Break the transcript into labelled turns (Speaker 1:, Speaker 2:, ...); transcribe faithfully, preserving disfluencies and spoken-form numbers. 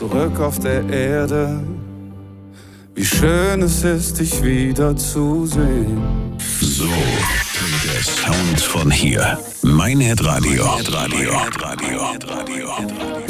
Speaker 1: zurück auf der Erde. Wie schön es ist, dich wiederzusehen.
Speaker 2: So klingt der Sound von hier. Mein Hitradio. Mein Hitradio. Mein Hitradio.